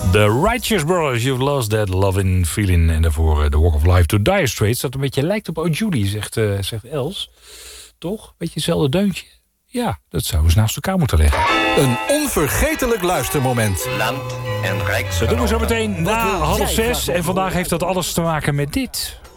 The Righteous Brothers, You've Lost That Lovin' Feeling. En daarvoor The Walk of Life to Dire Straits. Dat een beetje lijkt op Oh Judy, zegt Els. Toch? Beetje hetzelfde deuntje. Ja, dat zouden we eens naast elkaar moeten leggen. Een onvergetelijk luistermoment. Land en rijk. Dat doen we zo meteen na 5:30. En vandaag heeft dat alles te maken met dit.